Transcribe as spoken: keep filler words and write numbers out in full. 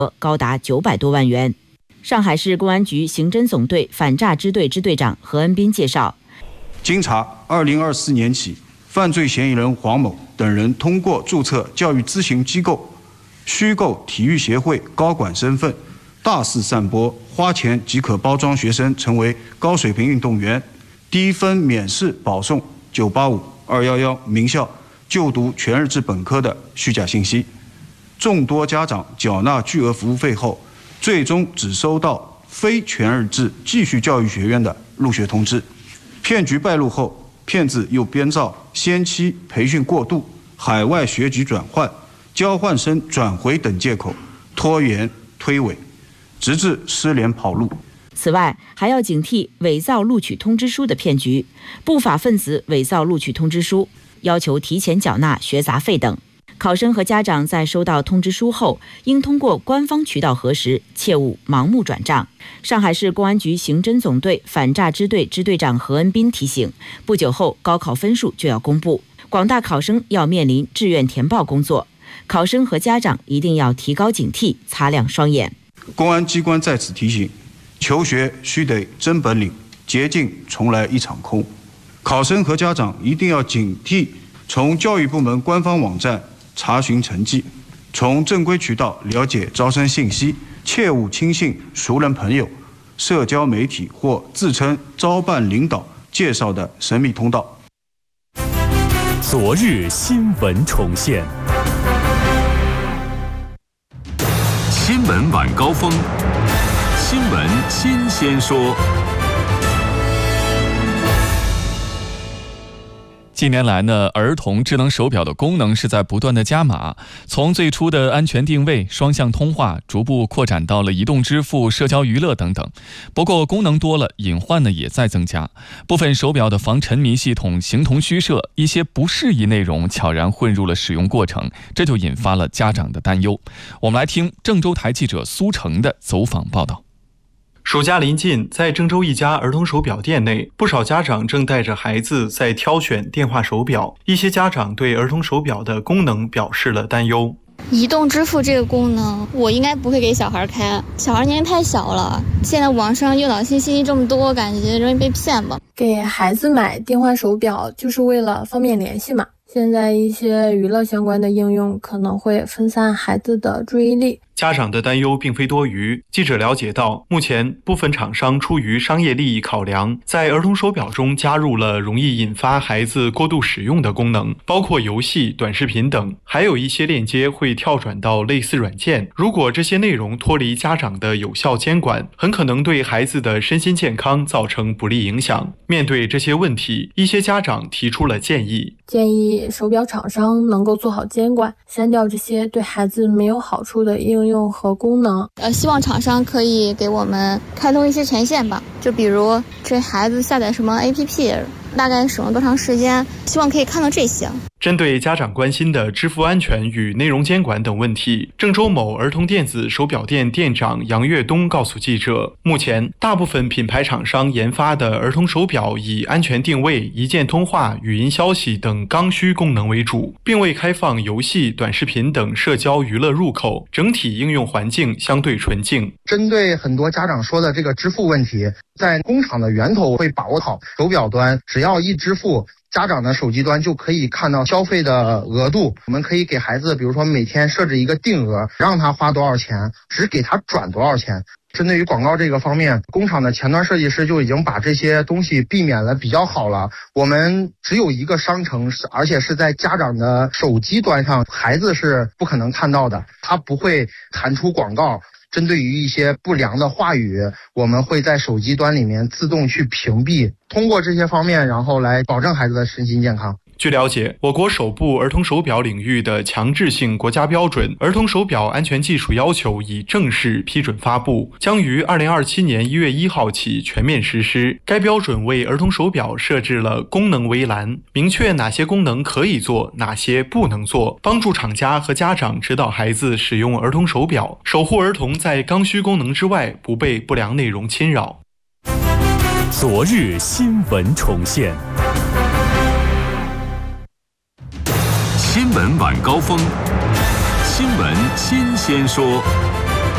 额高达九百多万元。上海市公安局刑侦总队反诈支队支队长何恩斌介绍， 经查，二零二四年起，犯罪嫌疑人黄某等人通过注册教育咨询机构、虚构体育协会高管身份，大肆散播花钱即可包装学生成为高水平运动员、低分免试保送九八五、二一一名校就读全日制本科的虚假信息。众多家长缴纳巨额服务费后，最终只收到非全日制继续教育学院的入学通知。骗局败露后，骗子又编造先期培训过度、海外学籍转换、交换生转回等借口，拖延推诿，直至失联跑路。 此外，还要警惕伪造录取通知书的骗局。不法分子伪造录取通知书，要求提前缴纳学杂费等。考生和家长在收到通知书后，应通过官方渠道核实，切勿盲目转账。上海市公安局刑侦总队反诈支队支队长何恩斌提醒，不久后高考分数就要公布，广大考生要面临志愿填报工作，考生和家长一定要提高警惕，擦亮双眼。 公安机关在此提醒，求学须得真本领，捷径从来一场空。考生和家长一定要警惕，从教育部门官方网站查询成绩，从正规渠道了解招生信息，切勿轻信熟人朋友、社交媒体或自称招办领导介绍的神秘通道。 昨日新闻重现， 新闻晚高峰，新闻新鲜说。 近年来呢，儿童智能手表的功能是在不断的加码，从最初的安全定位、双向通话，逐步扩展到了移动支付、社交娱乐等等。不过功能多了，隐患呢也在增加。部分手表的防沉迷系统形同虚设，一些不适宜内容悄然混入了使用过程，这就引发了家长的担忧。我们来听郑州台记者苏成的走访报道。 暑假临近，在郑州一家儿童手表店内，不少家长正带着孩子在挑选电话手表。一些家长对儿童手表的功能表示了担忧。 移动支付这个功能，我应该不会给小孩开，小孩年龄太小了。现在网上诱导性信息这么多，感觉容易被骗吧。 给孩子买电话手表就是为了方便联系嘛。现在一些娱乐相关的应用可能会分散孩子的注意力。 家长的担忧并非多余。记者了解到，目前部分厂商出于商业利益考量，在儿童手表中加入了容易引发孩子过度使用的功能，包括游戏、短视频等，还有一些链接会跳转到类似软件。如果这些内容脱离家长的有效监管，很可能对孩子的身心健康造成不利影响。面对这些问题，一些家长提出了建议， 建议手表厂商能够做好监管，删掉这些对孩子没有好处的应用和功能。 呃，希望厂商可以给我们开通一些权限吧，就比如这孩子下载什么 A P P， 大概使用多长时间，希望可以看到这些。 针对家长关心的支付安全与内容监管等问题，郑州某儿童电子手表店店长杨跃东告诉记者，目前大部分品牌厂商研发的儿童手表以安全定位、一键通话、语音消息等刚需功能为主，并未开放游戏、短视频等社交娱乐入口，整体应用环境相对纯净。 针对很多家长说的这个支付问题，在工厂的源头会把握好，手表端只要一支付，家长的手机端就可以看到消费的额度。我们可以给孩子比如说每天设置一个定额，让他花多少钱，只给他转多少钱。针对于广告这个方面，工厂的前端设计师就已经把这些东西避免了比较好了。我们只有一个商城，而且是在家长的手机端上，孩子是不可能看到的，他不会弹出广告。针对于一些不良的话语，我们会在手机端里面自动去屏蔽，通过这些方面，然后来保证孩子的身心健康。 据了解，我国首部儿童手表领域的强制性国家标准《儿童手表安全技术要求》已正式批准发布，将于二零二七年一月一号起全面实施。该标准为儿童手表设置了功能围栏，明确哪些功能可以做，哪些不能做，帮助厂家和家长指导孩子使用儿童手表，守护儿童在刚需功能之外不被不良内容侵扰。 昨日新闻重现。 新闻晚高峰，新闻新鲜说。